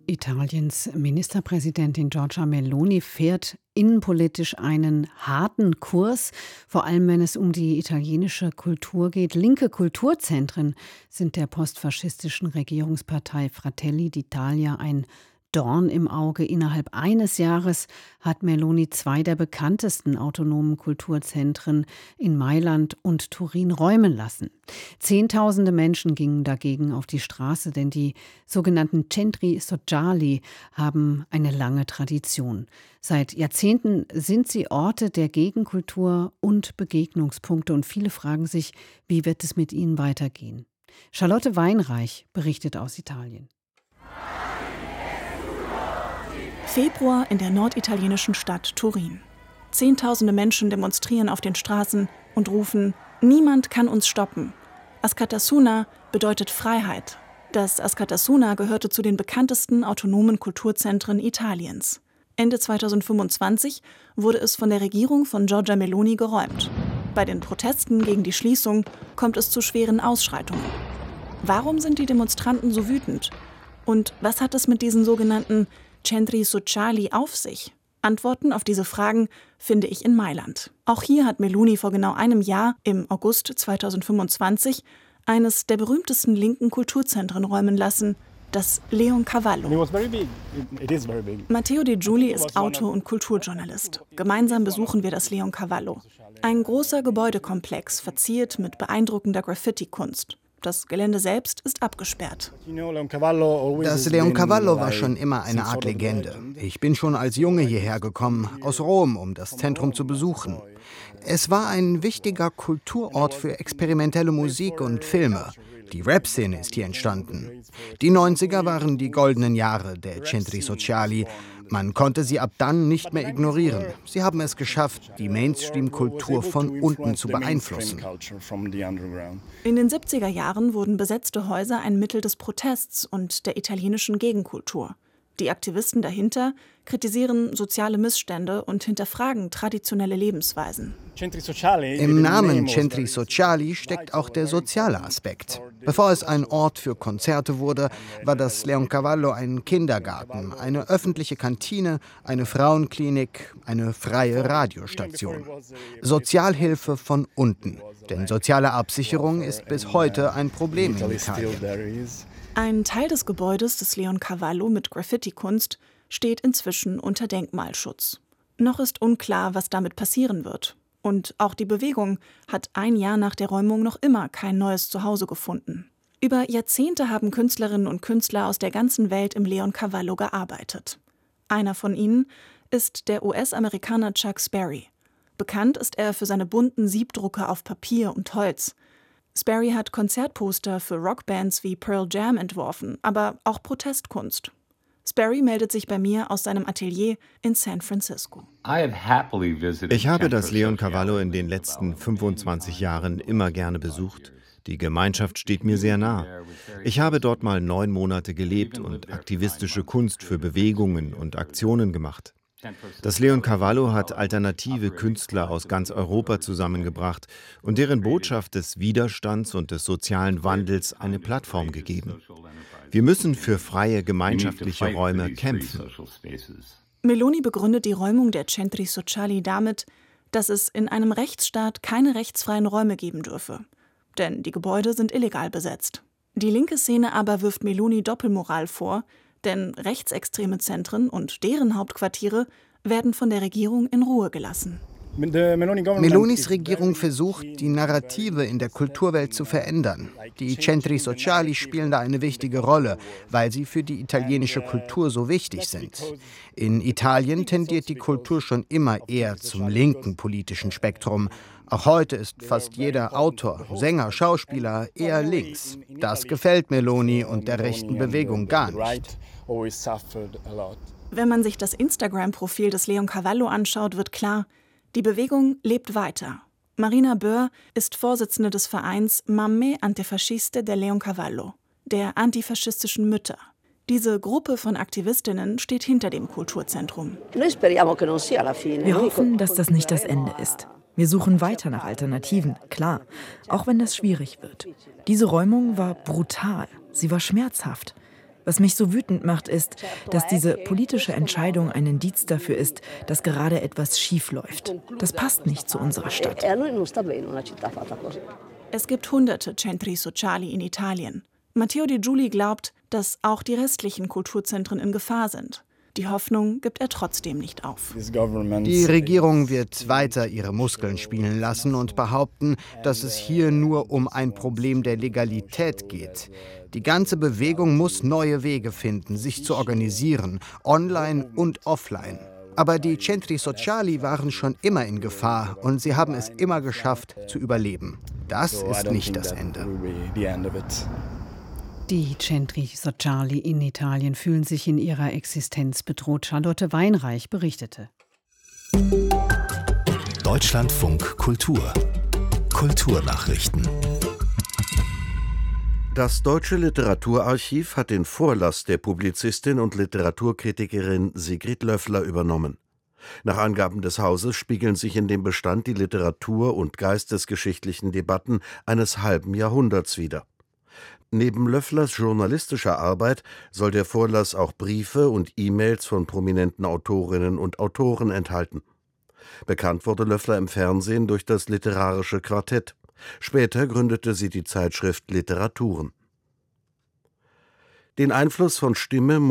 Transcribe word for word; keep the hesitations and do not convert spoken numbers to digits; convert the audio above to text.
Italiens Ministerpräsidentin Giorgia Meloni fährt innenpolitisch einen harten Kurs, vor allem wenn es um die italienische Kultur geht. Linke Kulturzentren sind der postfaschistischen Regierungspartei Fratelli d'Italia ein Dorn im Auge. Innerhalb eines Jahres hat Meloni zwei der bekanntesten autonomen Kulturzentren in Mailand und Turin räumen lassen. Zehntausende Menschen gingen dagegen auf die Straße, denn die sogenannten Centri Sociali haben eine lange Tradition. Seit Jahrzehnten sind sie Orte der Gegenkultur und Begegnungspunkte und viele fragen sich, wie wird es mit ihnen weitergehen? Charlotte Weinreich berichtet aus Italien. Februar in der norditalienischen Stadt Turin. Zehntausende Menschen demonstrieren auf den Straßen und rufen: Niemand kann uns stoppen. Askatasuna bedeutet Freiheit. Das Askatasuna gehörte zu den bekanntesten autonomen Kulturzentren Italiens. Ende zweitausendfünfundzwanzig wurde es von der Regierung von Giorgia Meloni geräumt. Bei den Protesten gegen die Schließung kommt es zu schweren Ausschreitungen. Warum sind die Demonstranten so wütend? Und was hat es mit diesen sogenannten Centri Sociali auf sich? Antworten auf diese Fragen finde ich in Mailand. Auch hier hat Meloni vor genau einem Jahr, im August zweitausendfünfundzwanzig, eines der berühmtesten linken Kulturzentren räumen lassen, das Leoncavallo. Matteo De Giuli ist Autor und Kulturjournalist. Gemeinsam besuchen wir das Leoncavallo. Ein großer Gebäudekomplex, verziert mit beeindruckender Graffiti-Kunst. Das Gelände selbst ist abgesperrt. Das Leoncavallo war schon immer eine Art Legende. Ich bin schon als Junge hierher gekommen, aus Rom, um das Zentrum zu besuchen. Es war ein wichtiger Kulturort für experimentelle Musik und Filme. Die Rap-Szene ist hier entstanden. Die neunziger waren die goldenen Jahre der Centri Sociali. Man konnte sie ab dann nicht mehr ignorieren. Sie haben es geschafft, die Mainstream-Kultur von unten zu beeinflussen. In den siebziger Jahren wurden besetzte Häuser ein Mittel des Protests und der italienischen Gegenkultur. Die Aktivisten dahinter kritisieren soziale Missstände und hinterfragen traditionelle Lebensweisen. Im Namen Centri Sociali steckt auch der soziale Aspekt. Bevor es ein Ort für Konzerte wurde, war das Leoncavallo ein Kindergarten, eine öffentliche Kantine, eine Frauenklinik, eine freie Radiostation. Sozialhilfe von unten, denn soziale Absicherung ist bis heute ein Problem in Italien. Ein Teil des Gebäudes des Leoncavallo mit Graffiti-Kunst steht inzwischen unter Denkmalschutz. Noch ist unklar, was damit passieren wird. Und auch die Bewegung hat ein Jahr nach der Räumung noch immer kein neues Zuhause gefunden. Über Jahrzehnte haben Künstlerinnen und Künstler aus der ganzen Welt im Leoncavallo gearbeitet. Einer von ihnen ist der U S-Amerikaner Chuck Sperry. Bekannt ist er für seine bunten Siebdrucke auf Papier und Holz. Sperry hat Konzertposter für Rockbands wie Pearl Jam entworfen, aber auch Protestkunst. Sperry meldet sich bei mir aus seinem Atelier in San Francisco. Ich habe das Leoncavallo in den letzten fünfundzwanzig Jahren immer gerne besucht. Die Gemeinschaft steht mir sehr nah. Ich habe dort mal neun Monate gelebt und aktivistische Kunst für Bewegungen und Aktionen gemacht. Das Leoncavallo hat alternative Künstler aus ganz Europa zusammengebracht und deren Botschaft des Widerstands und des sozialen Wandels eine Plattform gegeben. Wir müssen für freie gemeinschaftliche Räume kämpfen. Meloni begründet die Räumung der Centri Sociali damit, dass es in einem Rechtsstaat keine rechtsfreien Räume geben dürfe. Denn die Gebäude sind illegal besetzt. Die linke Szene aber wirft Meloni Doppelmoral vor, denn rechtsextreme Zentren und deren Hauptquartiere werden von der Regierung in Ruhe gelassen. Melonis Regierung versucht, die Narrative in der Kulturwelt zu verändern. Die Centri Sociali spielen da eine wichtige Rolle, weil sie für die italienische Kultur so wichtig sind. In Italien tendiert die Kultur schon immer eher zum linken politischen Spektrum. Auch heute ist fast jeder Autor, Sänger, Schauspieler eher links. Das gefällt Meloni und der rechten Bewegung gar nicht. Wenn man sich das Instagram-Profil des Leoncavallo anschaut, wird klar, die Bewegung lebt weiter. Marina Böhr ist Vorsitzende des Vereins Mamme Antifasciste del Leoncavallo, der antifaschistischen Mütter. Diese Gruppe von Aktivistinnen steht hinter dem Kulturzentrum. Wir hoffen, dass das nicht das Ende ist. Wir suchen weiter nach Alternativen, klar, auch wenn das schwierig wird. Diese Räumung war brutal, sie war schmerzhaft. Was mich so wütend macht, ist, dass diese politische Entscheidung ein Indiz dafür ist, dass gerade etwas schief läuft. Das passt nicht zu unserer Stadt. Es gibt hunderte Centri Sociali in Italien. Matteo De Giuli glaubt, dass auch die restlichen Kulturzentren in Gefahr sind. Die Hoffnung gibt er trotzdem nicht auf. Die Regierung wird weiter ihre Muskeln spielen lassen und behaupten, dass es hier nur um ein Problem der Legalität geht. Die ganze Bewegung muss neue Wege finden, sich zu organisieren, online und offline. Aber die Centri Sociali waren schon immer in Gefahr und sie haben es immer geschafft, zu überleben. Das ist nicht das Ende. Die Centri Sociali in Italien fühlen sich in ihrer Existenz bedroht. Charlotte Weinreich berichtete. Deutschlandfunk Kultur. Kulturnachrichten. Das Deutsche Literaturarchiv hat den Vorlass der Publizistin und Literaturkritikerin Sigrid Löffler übernommen. Nach Angaben des Hauses spiegeln sich in dem Bestand die literatur- und geistesgeschichtlichen Debatten eines halben Jahrhunderts wider. Neben Löfflers journalistischer Arbeit soll der Vorlass auch Briefe und E-Mails von prominenten Autorinnen und Autoren enthalten. Bekannt wurde Löffler im Fernsehen durch das Literarische Quartett. Später gründete sie die Zeitschrift Literaturen. Den Einfluss von Stimme,